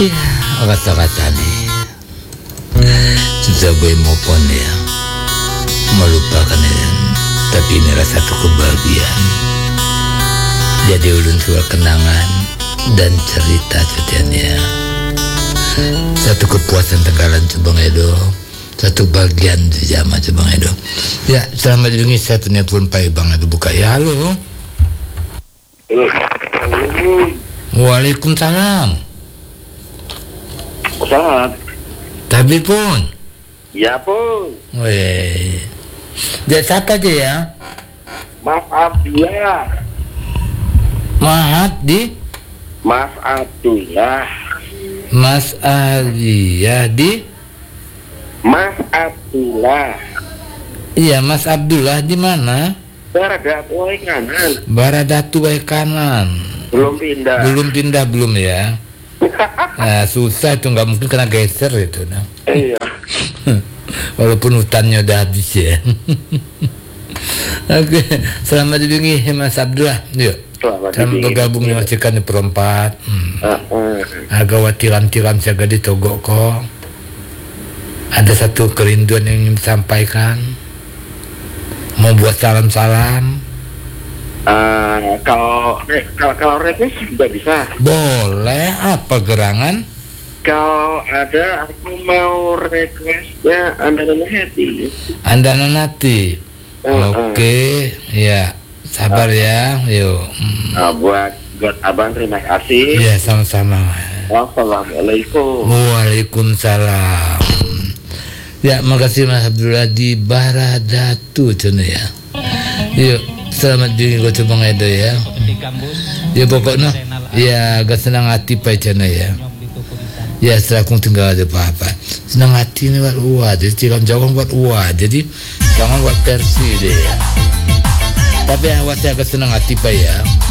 Ya, kata-kata nih sudah boleh maupun ya melupakan ya, tapi ini rasa satu kebahagiaan. Jadi ulun suara kenangan dan cerita ya. Satu kepuasan tenggalan Subang Edo, satu bagian zaman Subang Edo. Ya, selamat datang satu telepon Pak Bang itu buka ya. Halo. Waalaikumsalam. Ustaz. Tapi pun. Ya pun. Weh. Dia siapa aja ya? Mas Abdullah. Maaf di? Mas Abdullah. Mas Adia di? Mas Abdullah. Iya, Mas Abdullah di mana? Baradatu wae kanan. Baradatu wae kanan. Belum pindah. Belum ya. Nah, susah itu, nggak mungkin kena geser itu. Nah. Iya. Walaupun hutannya udah habis ya. Oke, selamat didengi Mas Abdullah. Yuk. Selamat bergabung di majikan di perempat. Agak watiran-tiran jaga di Togo kok. Ada satu kerinduan yang ingin disampaikan. Mau buat salam-salam. Kalau request juga bisa. Boleh. Apa gerangan? Kalau ada, aku mau requestnya Andana Hati. Andana Nati. Oke, ya. Sabar ya, yuk. Buat abang terima kasih. Ya, sama-sama. Wassalamualaikum. Waalaikumsalam. Ya, makasih Mas Abdullah di Baradatu cina ya. Yuk, selamat juga gue coba ngedo ya. Ya pokoknya, ya agak senang hati pak cina ya. Ya setelah aku tinggal ada apa-apa. Senang hati ini buat uah, jadi tiram jawab buat uah, jadi jangan buat versi deh ya. Tapi awasnya agak senang hati pak ya.